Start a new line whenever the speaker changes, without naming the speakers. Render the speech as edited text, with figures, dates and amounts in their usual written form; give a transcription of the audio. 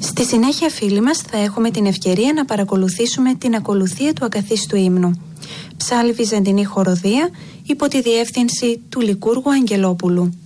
Στη συνέχεια, φίλοι μας, θα έχουμε την ευκαιρία να παρακολουθήσουμε την ακολουθία του ακαθίστου ύμνου. Ψάλλη Βυζαντινή χοροδία υπό τη διεύθυνση του Λικούργου Αγγελόπουλου.